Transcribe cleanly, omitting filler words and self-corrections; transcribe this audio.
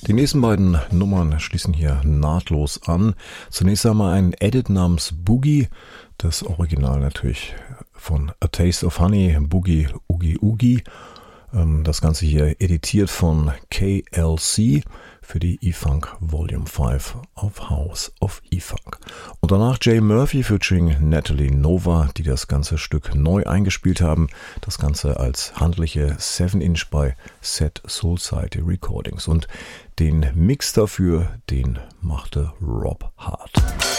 Die nächsten beiden Nummern schließen hier nahtlos an. Zunächst einmal ein Edit namens Boogie, das Original natürlich von A Taste of Honey, Boogie Oogie Oogie. Das Ganze hier editiert von KLC für die E-Funk Volume 5 auf House of E-Funk. Und danach Jay Murphy featuring Natalie Nova, die das ganze Stück neu eingespielt haben. Das Ganze als handliche 7-Inch bei Set Soulside Recordings. Und den Mix dafür, den machte Rob Hart.